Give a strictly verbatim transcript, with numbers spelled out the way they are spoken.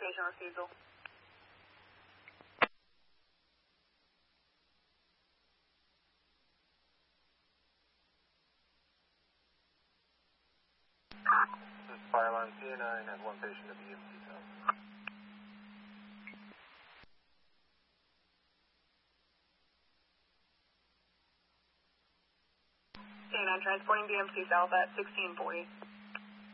patient refusal. This is Fire Alarm C nine at one patient at the E M C cell. C nine transporting B M C South at sixteen forty.